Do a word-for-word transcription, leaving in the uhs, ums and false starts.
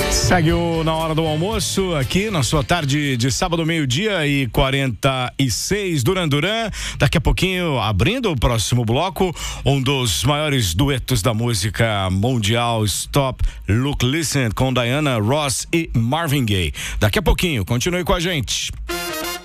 Segue o Na Hora do Almoço aqui na sua tarde de sábado, meio-dia e quarenta e seis, Duran Duran. Daqui a pouquinho, abrindo o próximo bloco, um dos maiores duetos da música mundial, Stop, Look, Listen, com Diana Ross e Marvin Gaye. Daqui a pouquinho, continue com a gente.